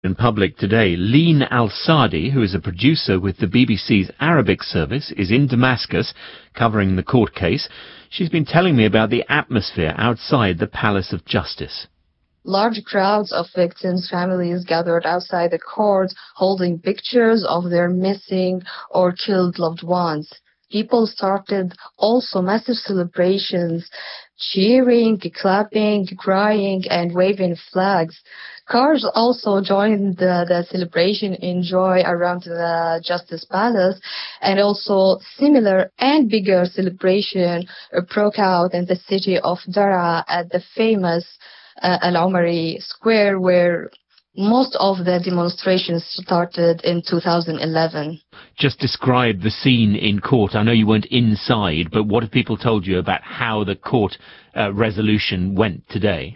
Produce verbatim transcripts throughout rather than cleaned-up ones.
In public today, Leen Al-Sadi, who is a producer with the B B C's Arabic service, is in Damascus covering the court case. She's been telling me about the atmosphere outside the Palace of Justice. Large crowds of victims' families gathered outside the court, holding pictures of their missing or killed loved ones. People started also massive celebrations, cheering, clapping, crying, and waving flags. Cars also joined the, the celebration in joy around the Justice Palace, and also similar and bigger celebration broke out in the city of Daraa at the famous uh, Al-Omari Square, where most of the demonstrations started in two thousand eleven. Just describe the scene in court. I know you weren't inside, but what have people told you about how the court uh, resolution went today?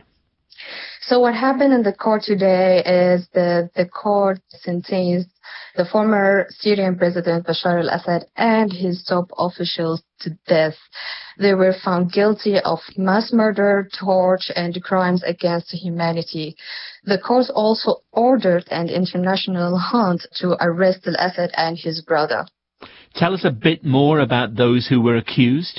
So what happened in the court today is that the court sentenced the former Syrian President Bashar al-Assad and his top officials to death. They were found guilty of mass murder, torture, and crimes against humanity. The court also ordered an international hunt to arrest al-Assad and his brother. Tell us a bit more about those who were accused.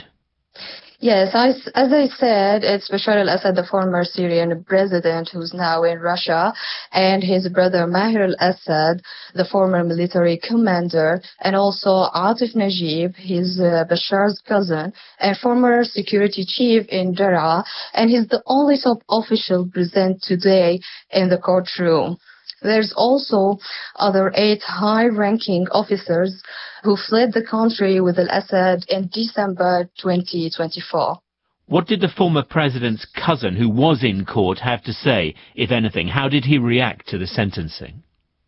Yes, I, as I said, it's Bashar al-Assad, the former Syrian president who's now in Russia, and his brother Maher al-Assad, the former military commander, and also Atif Najib, his uh, Bashar's cousin, and former security chief in Daraa, and he's the only top official present today in the courtroom. There's also other eight high-ranking officers who fled the country with al-Assad in December twenty twenty-four. What did the former president's cousin, who was in court, have to say, if anything? How did he react to the sentencing?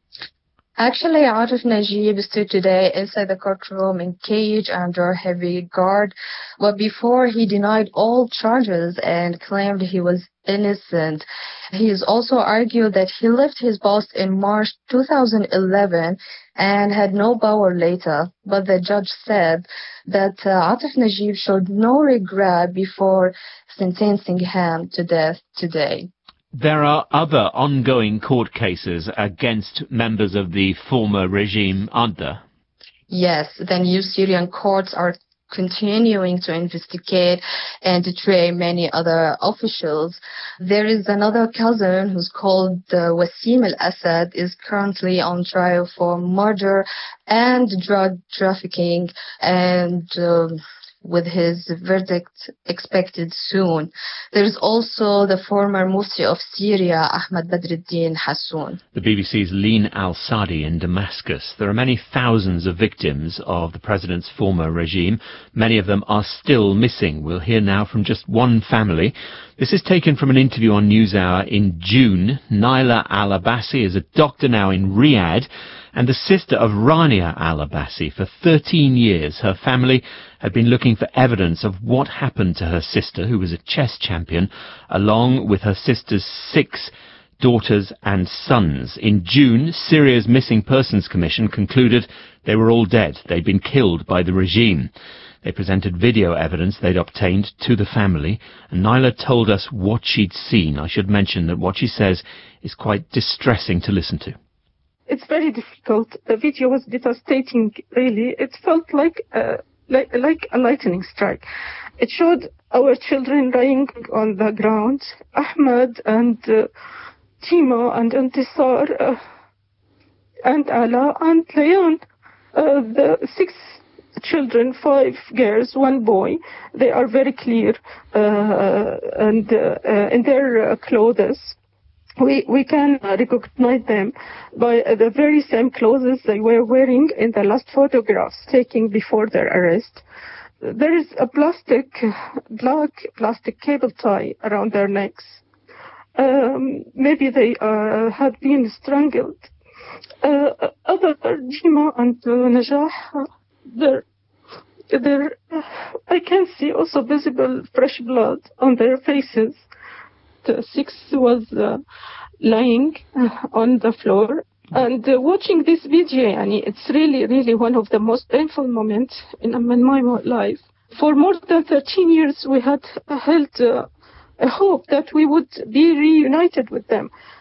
Actually, Atif Najib stood today inside the courtroom in cage under heavy guard, but before he denied all charges and claimed he was innocent. He has also argued that he left his post in March two thousand eleven and had no power later, but the judge said that uh, Atif Najib showed no regret before sentencing him to death today. There are other ongoing court cases against members of the former regime, aren't there? Yes, the new Syrian courts are continuing to investigate and to try many other officials. There is another cousin who's called uh, Wasim al-Assad, is currently on trial for murder and drug trafficking, and uh, with his verdict expected soon. There is also the former Mufti of Syria, Ahmad Badruddin Hassoun. The B B C's Leen Al-Sadi in Damascus. There are many thousands of victims of the president's former regime. Many of them are still missing. We'll hear now from just one family. This is taken from an interview on NewsHour in June. Naila Al-Abbasi is a doctor now in Riyadh and the sister of Rania Al-Abbasi. For thirteen years, her family had been looking for evidence of what happened to her sister, who was a chess champion, along with her sister's six daughters and sons. In June, Syria's Missing Persons Commission concluded they were all dead. They'd been killed by the regime. They presented video evidence they'd obtained to the family, and Naila told us what she'd seen. I should mention that what she says is quite distressing to listen to. It's very difficult. The video was devastating, really. It felt like, uh, like, like a lightning strike. It showed our children lying on the ground, Ahmed and uh, Timo and Intisar uh, and Ala and Leon. Uh, the six children, five girls, one boy. They are very clear uh, and uh, uh, in their uh, clothes. We we can recognize them by the very same clothes they were wearing in the last photographs taken before their arrest. There is a plastic, black plastic cable tie around their necks. Um, maybe they uh, had been strangled. Uh, other Jima and uh, Najah, there, there, uh, I can see also visible fresh blood on their faces. The six was uh, lying uh, on the floor. And uh, watching this video, yani, it's really, really one of the most painful moments in, in my life. For more than thirteen years, we had held uh, a hope that we would be reunited with them.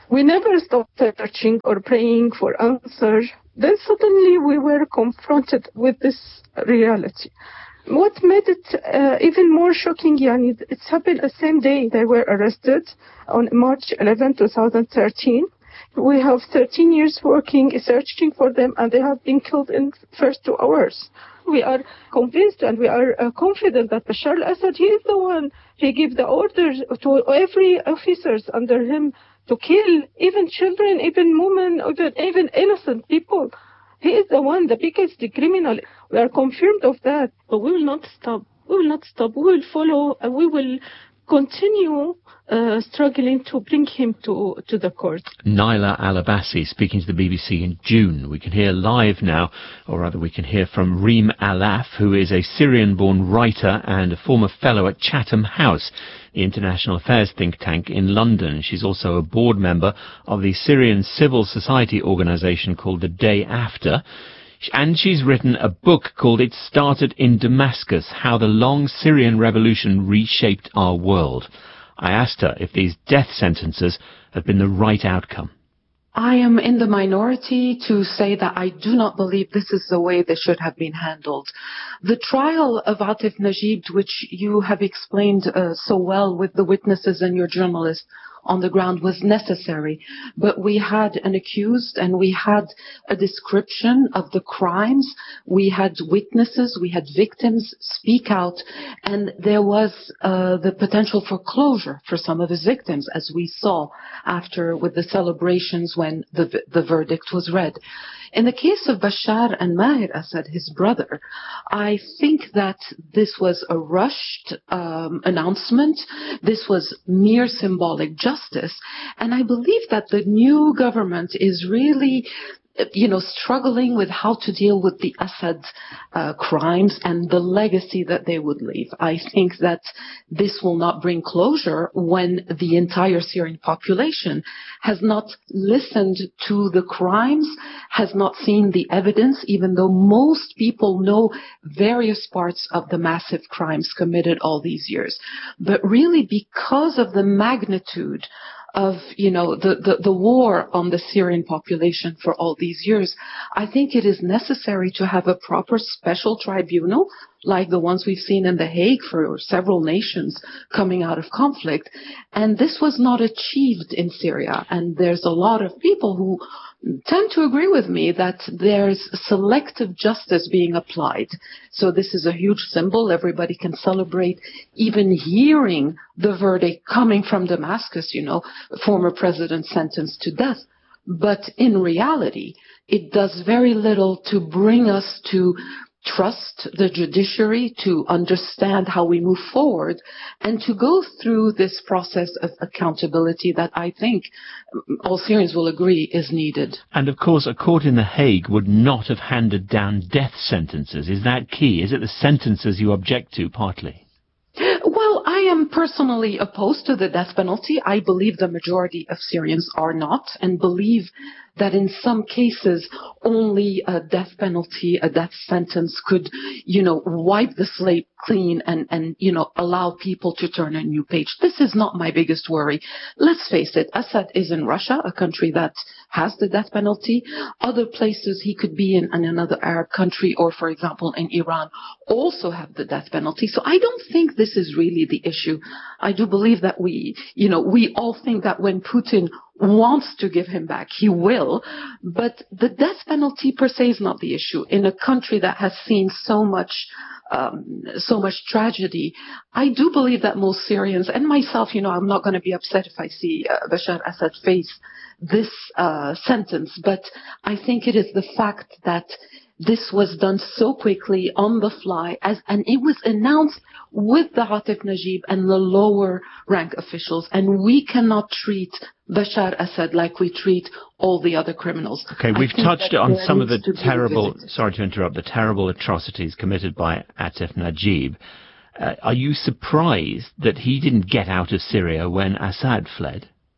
We never stopped searching or praying for answers. Then suddenly we were confronted with this reality. What made it uh, even more shocking, Yani, it's happened the same day they were arrested on March eleventh, twenty thirteen. We have thirteen years working, searching for them, and they have been killed in first two hours. We are convinced and we are uh, confident that Bashar al-Assad, he is the one, he gave the orders to every officers under him to kill even children, even women, even, even innocent people. He is the one, the biggest criminal. We are confirmed of that. But we will not stop. We will not stop. We will follow and we will continue uh, struggling to bring him to, to the court. Naila Al-Abbasi speaking to the B B C in June. We can hear live now, or rather we can hear from Reem Alaf, who is a Syrian-born writer and a former fellow at Chatham House, the international affairs think tank in London. She's also a board member of the Syrian civil society organisation called The Day After. And she's written a book called It Started in Damascus, How the Long Syrian Revolution Reshaped Our World. I asked her if these death sentences have been the right outcome. I am in the minority to say that I do not believe this is the way they should have been handled. The trial of Atif Najib, which you have explained uh, so well with the witnesses and your journalists on the ground, was necessary. But we had an accused and we had a description of the crimes. We had witnesses, we had victims speak out, and there was uh, the potential for closure for some of his victims, as we saw after with the celebrations when the, the verdict was read. In the case of Bashar and Maher Assad, his brother, I think that this was a rushed um, announcement. This was mere symbolic justice. And I believe that the new government is really, you know, struggling with how to deal with the Assad uh, crimes and the legacy that they would leave. I think that this will not bring closure when the entire Syrian population has not listened to the crimes, has not seen the evidence, even though most people know various parts of the massive crimes committed all these years. But really, because of the magnitude of, you know, the, the, the war on the Syrian population for all these years, I think it is necessary to have a proper special tribunal like the ones we've seen in The Hague for several nations coming out of conflict. And this was not achieved in Syria. And there's a lot of people who tend to agree with me that there's selective justice being applied. So this is a huge symbol. Everybody can celebrate even hearing the verdict coming from Damascus, you know, former president sentenced to death. But in reality, it does very little to bring us to trust the judiciary, to understand how we move forward, and to go through this process of accountability that I think all Syrians will agree is needed. And of course, a court in The Hague would not have handed down death sentences. Is that key? Is it the sentences you object to, partly? Well, I am personally opposed to the death penalty. I believe the majority of Syrians are not, and believe that in some cases only a death penalty, a death sentence could, you know, wipe the slate clean and, and, you know, allow people to turn a new page. This is not my biggest worry. Let's face it, Assad is in Russia, a country that has the death penalty. Other places he could be in, in another Arab country, or for example in Iran, also have the death penalty. So I don't think this is really the issue. I do believe that we, you know, we all think that when Putin wants to give him back, he will, but the death penalty per se is not the issue. In a country that has seen so much um, so much tragedy, I do believe that most Syrians, and myself, you know, I'm not going to be upset if I see uh, Bashar Assad face this uh, sentence, but I think it is the fact that this was done so quickly on the fly, as, and it was announced with the Atif Najib and the lower rank officials, and we cannot treat Bashar Assad like we treat all the other criminals. Okay, we've touched on some of the terrible, sorry to interrupt, the terrible atrocities committed by Atif Najib. Uh, are you surprised that he didn't get out of Syria when Assad fled?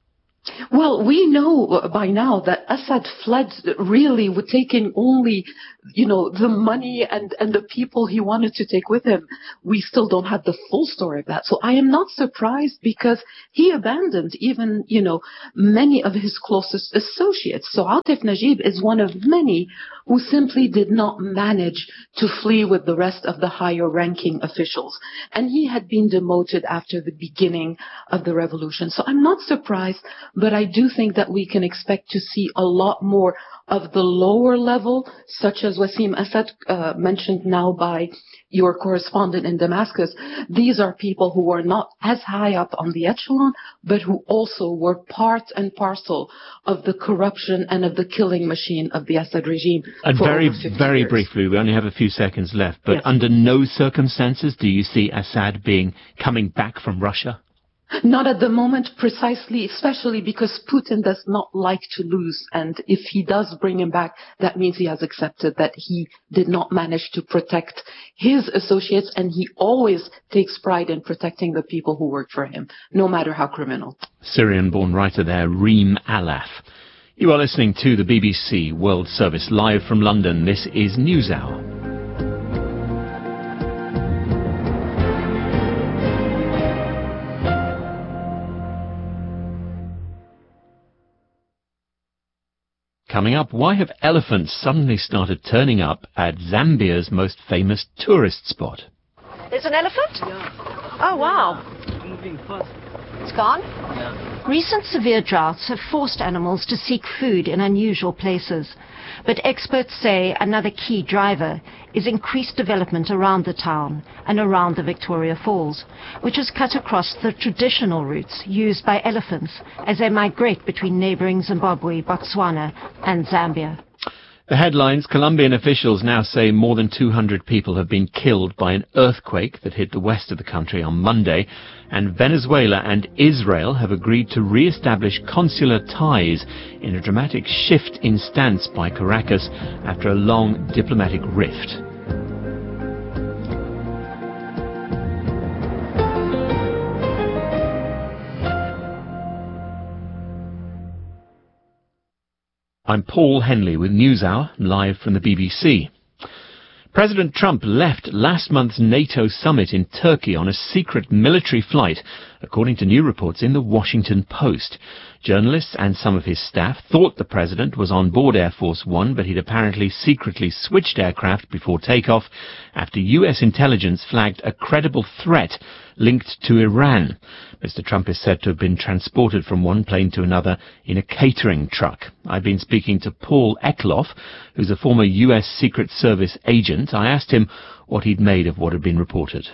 Well, we know by now that Assad fled really with taking only, you know, the money and, and the people he wanted to take with him. We still don't have the full story of that. So I am not surprised because he abandoned even, you know, many of his closest associates. So Atif Najib is one of many who simply did not manage to flee with the rest of the higher ranking officials. And he had been demoted after the beginning of the revolution. So I'm not surprised, but I do think that we can expect to see a lot more of the lower level, such as Wasim Assad uh, mentioned now by your correspondent in Damascus. These are people who were not as high up on the echelon, but who also were part and parcel of the corruption and of the killing machine of the Assad regime. And for very, over fifty very years. briefly, we only have a few seconds left, but Yes. under no circumstances do you see Assad being coming back from Russia? Not at the moment, precisely, especially because Putin does not like to lose. And if he does bring him back, that means he has accepted that he did not manage to protect his associates, and he always takes pride in protecting the people who work for him, no matter how criminal. Syrian-born writer there, Reem Alaf. You are listening to the B B C World Service live from London. This is NewsHour. Coming up, why have elephants suddenly started turning up at Zambia's most famous tourist spot? There's an elephant? Yeah. Oh, wow. Moving fast. It's gone? Yeah. Recent severe droughts have forced animals to seek food in unusual places. But experts say another key driver is increased development around the town and around the Victoria Falls, which has cut across the traditional routes used by elephants as they migrate between neighboring Zimbabwe, Botswana and Zambia. The headlines: Colombian officials now say more than two hundred people have been killed by an earthquake that hit the west of the country on Monday, and Venezuela and Israel have agreed to re-establish consular ties in a dramatic shift in stance by Caracas after a long diplomatic rift. I'm Paul Henley with NewsHour, live from the B B C. President Trump left last month's NATO summit in Turkey on a secret military flight, according to new reports in the Washington Post. Journalists and some of his staff thought the president was on board Air Force One, but he'd apparently secretly switched aircraft before takeoff after U S intelligence flagged a credible threat linked to Iran. Mister Trump is said to have been transported from one plane to another in a catering truck. I've been speaking to Paul Eklof, who's a former U S Secret Service agent. I asked him what he'd made of what had been reported.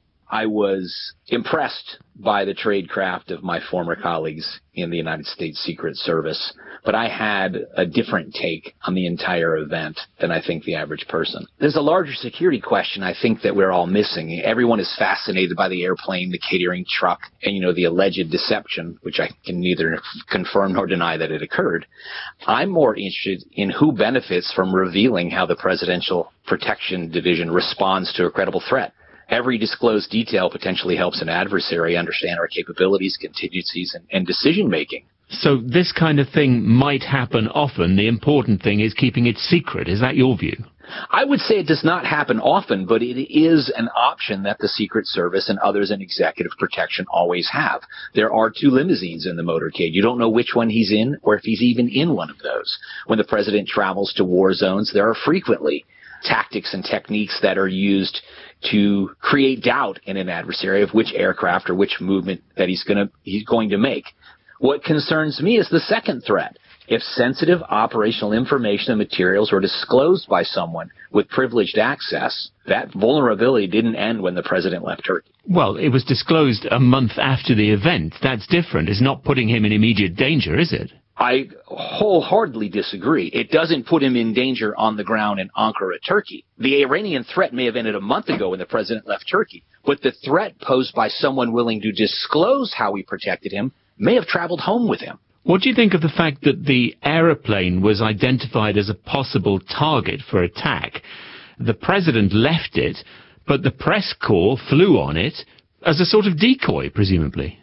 I was impressed by the tradecraft of my former colleagues in the United States Secret Service, but I had a different take on the entire event than I think the average person. There's a larger security question I think that we're all missing. Everyone is fascinated by the airplane, the catering truck, and, you know, the alleged deception, which I can neither confirm nor deny that it occurred. I'm more interested in who benefits from revealing how the Presidential Protection Division responds to a credible threat. Every disclosed detail potentially helps an adversary understand our capabilities, contingencies, and, and decision-making. So this kind of thing might happen often. The important thing is keeping it secret. Is that your view? I would say it does not happen often, but it is an option that the Secret Service and others in executive protection always have. There are two limousines in the motorcade. You don't know which one he's in or if he's even in one of those. When the president travels to war zones, there are frequently tactics and techniques that are used to create doubt in an adversary of which aircraft or which movement that he's going to he's going to make. What concerns me is the second threat. If sensitive operational information and materials were disclosed by someone with privileged access, that vulnerability didn't end when the president left Turkey. Well, it was disclosed a month after the event. That's different. It's not putting him in immediate danger, is it? I wholeheartedly disagree. It doesn't put him in danger on the ground in Ankara, Turkey. The Iranian threat may have ended a month ago when the president left Turkey, but the threat posed by someone willing to disclose how we protected him may have traveled home with him. What do you think of the fact that the aeroplane was identified as a possible target for attack? The president left it, but the press corps flew on it as a sort of decoy, presumably.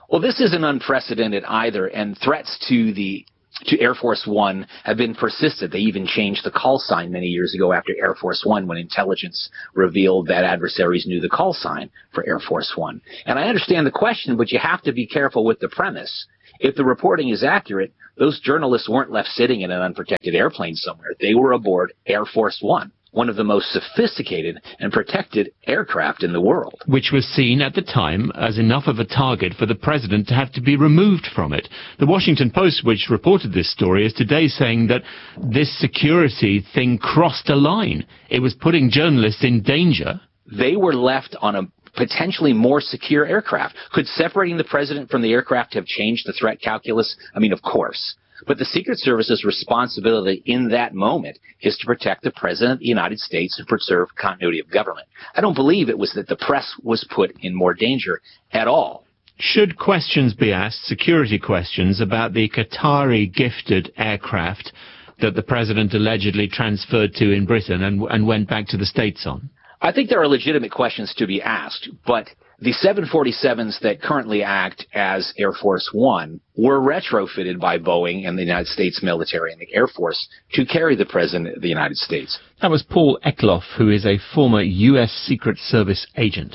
Well, this isn't unprecedented either, and threats to the to Air Force One have been persistent. They even changed the call sign many years ago after Air Force One when intelligence revealed that adversaries knew the call sign for Air Force One. And I understand the question, but you have to be careful with the premise. If the reporting is accurate, those journalists weren't left sitting in an unprotected airplane somewhere. They were aboard Air Force One, one of the most sophisticated and protected aircraft in the world. Which was seen at the time as enough of a target for the president to have to be removed from it. The Washington Post, which reported this story, is today saying that this security thing crossed a line. It was putting journalists in danger. They were left on a potentially more secure aircraft. Could separating the president from the aircraft have changed the threat calculus? I mean, of course. But the Secret Service's responsibility in that moment is to protect the President of the United States and preserve continuity of government. I don't believe it was that the press was put in more danger at all. Should questions be asked, security questions, about the Qatari-gifted aircraft that the President allegedly transferred to in Britain and, and went back to the States on? I think there are legitimate questions to be asked, but the seven forty-sevens that currently act as Air Force One were retrofitted by Boeing and the United States military and the Air Force to carry the President of the United States. That was Paul Eklof, who is a former U S Secret Service agent.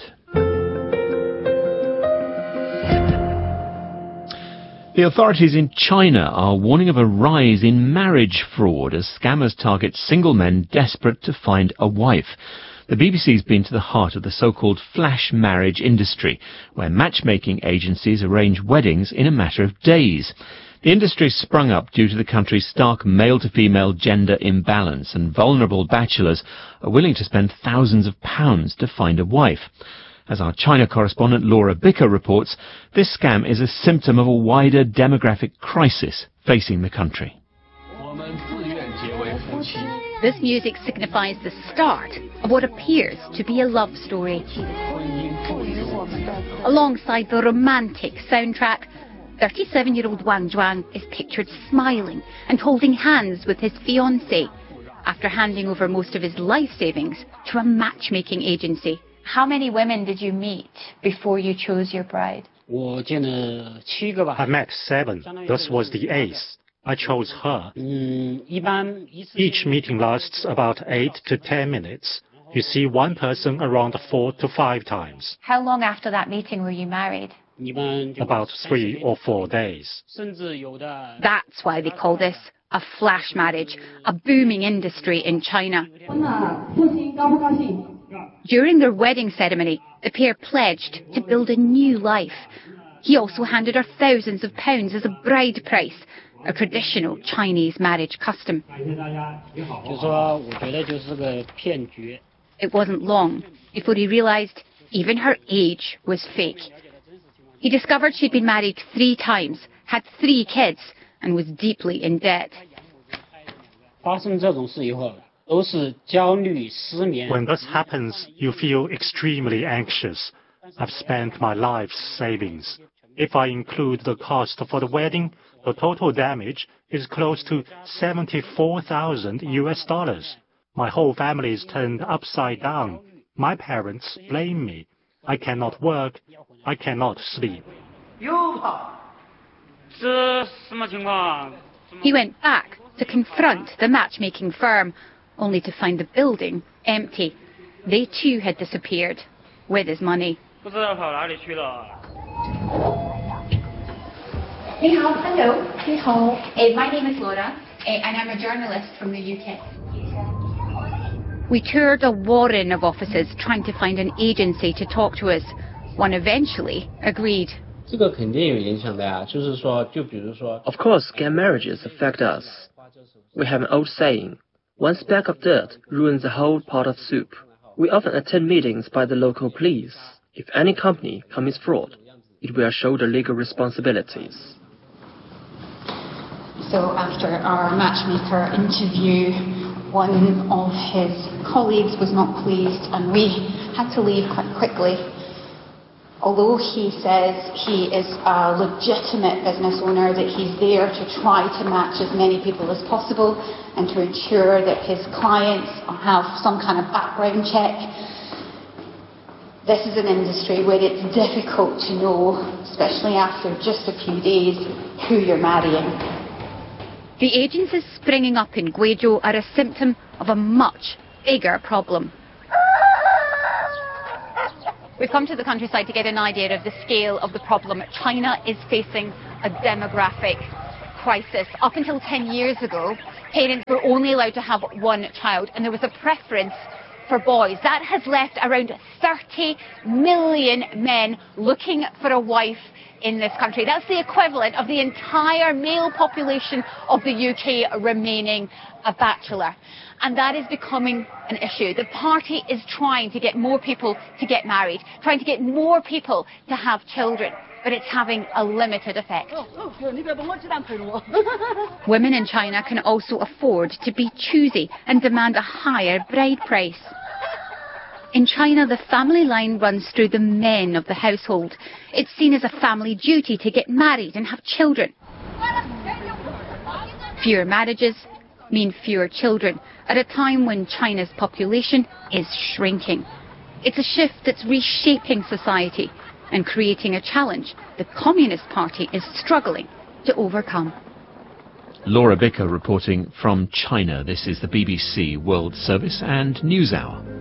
The authorities in China are warning of a rise in marriage fraud as scammers target single men desperate to find a wife. The B B C's been to the heart of the so-called flash marriage industry, where matchmaking agencies arrange weddings in a matter of days. The industry sprung up due to the country's stark male-to-female gender imbalance, and vulnerable bachelors are willing to spend thousands of pounds to find a wife. As our China correspondent Laura Bicker reports, this scam is a symptom of a wider demographic crisis facing the country. This music signifies the start of what appears to be a love story. Alongside the romantic soundtrack, thirty-seven-year-old Wang Zhuang is pictured smiling and holding hands with his fiancée after handing over most of his life savings to a matchmaking agency. How many women did you meet before you chose your bride? I met seven. This was the eighth. I chose her. Each meeting lasts about eight to ten minutes. You see one person around four to five times. How long after that meeting were you married? About three or four days. That's why they call this a flash marriage, a booming industry in China. During their wedding ceremony, the pair pledged to build a new life. He also handed her thousands of pounds as a bride price, a traditional Chinese marriage custom. It wasn't long before he realized even her age was fake. He discovered she'd been married three times, had three kids, and was deeply in debt. When this happens, you feel extremely anxious. I've spent my life's savings. If I include the cost for the wedding, the total damage is close to seventy-four thousand U S dollars. My whole family is turned upside down. My parents blame me. I cannot work. I cannot sleep. He went back to confront the matchmaking firm, only to find the building empty. They too had disappeared with his money. Hello. Hello. Uh, my name is Laura, uh, and I'm a journalist from the U K. We toured a warren of offices trying to find an agency to talk to us. One eventually agreed. Of course, scam marriages affect us. We have an old saying, one speck of dirt ruins the whole pot of soup. We often attend meetings by the local police. If any company commits fraud, it will shoulder legal responsibilities. So after our matchmaker interview, one of his colleagues was not pleased and we had to leave quite quickly. Although he says he is a legitimate business owner, that he's there to try to match as many people as possible and to ensure that his clients have some kind of background check, This is an industry where it's difficult to know, especially after just a few days, who you're marrying. The agencies springing up in Guizhou are a symptom of a much bigger problem. We've come to the countryside to get an idea of the scale of the problem. China is facing a demographic crisis. Up until ten years ago, parents were only allowed to have one child, and there was a preference for boys. That has left around thirty million men looking for a wife in this country. That's the equivalent of the entire male population of the U K remaining a bachelor. And that is becoming an issue. The party is trying to get more people to get married, trying to get more people to have children, but it's having a limited effect. Women in China can also afford to be choosy and demand a higher bride price. In China, the family line runs through the men of the household. It's seen as a family duty to get married and have children. Fewer marriages mean fewer children, at a time when China's population is shrinking. It's a shift that's reshaping society and creating a challenge the Communist Party is struggling to overcome. Laura Bicker reporting from China. This is the B B C World Service and News Hour.